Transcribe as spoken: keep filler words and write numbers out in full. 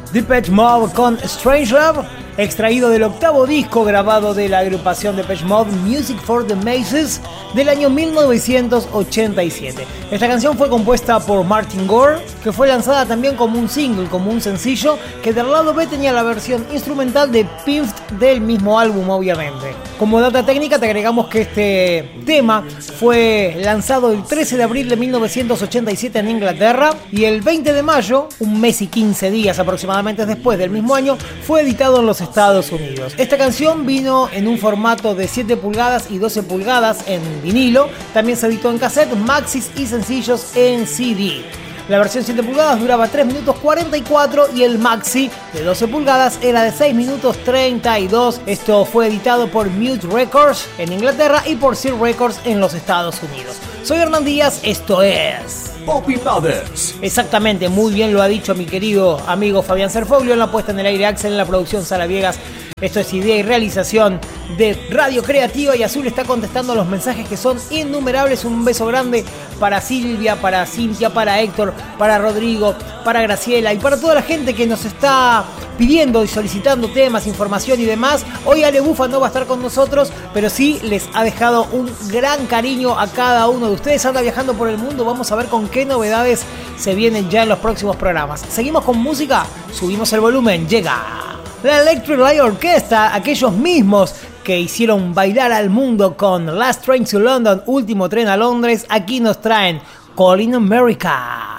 Depeche Mode con Strange Love, extraído del octavo disco grabado de la agrupación Depeche Mode, Music for the Masses, del año mil novecientos ochenta y siete. Esta canción fue compuesta por Martin Gore, que fue lanzada también como un single, como un sencillo, que del lado B tenía la versión instrumental de Pimped del mismo álbum, obviamente. Como data técnica te agregamos que este tema fue lanzado el trece de abril de mil novecientos ochenta y siete en Inglaterra y el veinte de mayo, un mes y quince días aproximadamente después del mismo año, fue editado en los Estados Unidos. Esta canción vino en un formato de siete pulgadas y doce pulgadas en vinilo, también se editó en cassette, maxis y sencillos en C D. La versión siete pulgadas duraba tres minutos cuarenta y cuatro y el maxi de doce pulgadas era de seis minutos treinta y dos. Esto fue editado por Mute Records en Inglaterra y por Sir Records en los Estados Unidos. Soy Hernán Díaz, esto es Poppy Brothers. Exactamente, muy bien lo ha dicho mi querido amigo Fabián Serfoglio en la puesta en el aire, Axel en la producción, Sara Viegas. Esto es idea y realización de Radio Creativa y Azul está contestando los mensajes que son innumerables. Un beso grande para Silvia, para Cintia, para Héctor, para Rodrigo, para Graciela y para toda la gente que nos está pidiendo y solicitando temas, información y demás. Hoy Ale Bufa no va a estar con nosotros, pero sí les ha dejado un gran cariño a cada uno de ustedes. Anda viajando por el mundo, vamos a ver con qué novedades se vienen ya en los próximos programas. Seguimos con música, subimos el volumen, llega la Electric Light Orchestra, aquellos mismos que hicieron bailar al mundo con Last Train to London, Último Tren a Londres. Aquí nos traen Calling America.